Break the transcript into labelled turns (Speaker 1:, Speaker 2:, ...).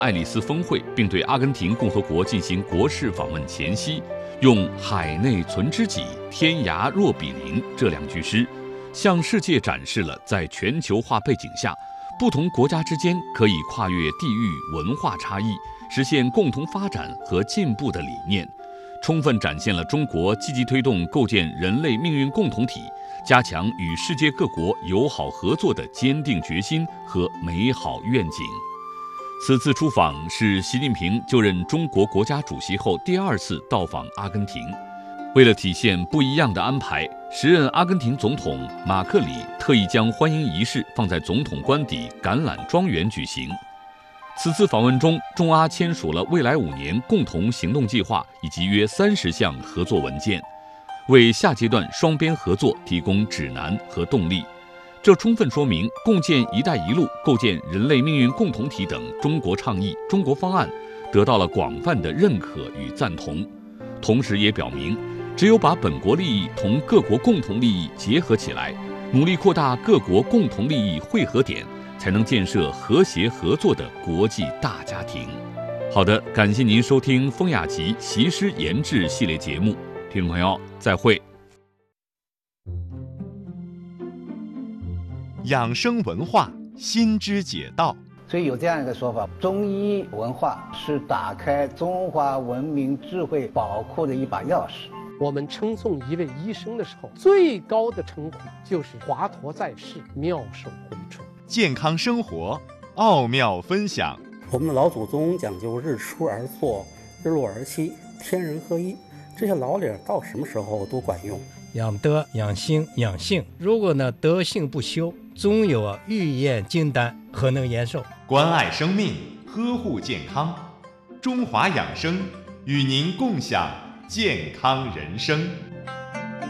Speaker 1: 爱丽丝峰会，并对阿根廷共和国进行国事访问前夕，用“海内存知己，天涯若比邻”这2句诗，向世界展示了在全球化背景下，不同国家之间可以跨越地域文化差异，实现共同发展和进步的理念，充分展现了中国积极推动构建人类命运共同体，加强与世界各国友好合作的坚定决心和美好愿景。此次出访是习近平就任中国国家主席后第2次到访阿根廷。为了体现不一样的安排，时任阿根廷总统马克里特意将欢迎仪式放在总统官邸橄榄庄园举行。此次访问中，中阿签署了未来5年共同行动计划以及约30项合作文件，为下阶段双边合作提供指南和动力。这充分说明共建“一带一路”、构建人类命运共同体等中国倡议、中国方案得到了广泛的认可与赞同，同时也表明，只有把本国利益同各国共同利益结合起来，努力扩大各国共同利益汇合点，才能建设和谐合作的国际大家庭。好的，感谢您收听风雅集习诗研制系列节目，听众朋友，再会。
Speaker 2: 养生文化，心知解道。
Speaker 3: 所以有这样一个说法，中医文化是打开中华文明智慧宝库的一把钥匙。
Speaker 4: 我们称颂一位医生的时候，最高的称呼就是华佗在世，妙手回春。
Speaker 2: 健康生活，奥妙分享。
Speaker 5: 我们的老祖宗讲究日出而作，日落而息，天人合一，这些老理到什么时候都管用。
Speaker 6: 养德、养心、养性，如果呢德性不修，总有欲验金丹，何能延寿？
Speaker 2: 关爱生命，呵护健康，中华养生与您共享健康人生。